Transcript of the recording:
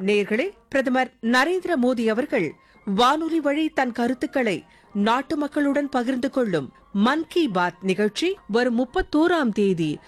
நேயர்களே, பிரதமர் நரேந்திர மோடி அவர்கள் வானொலி வழி தன் கருத்துக்களை நாட்டு மக்களுடன் பகிர்ந்து கொள்ளும் மன் கி பாத் நிகழ்ச்சி வரும் 31ஆம் தேதி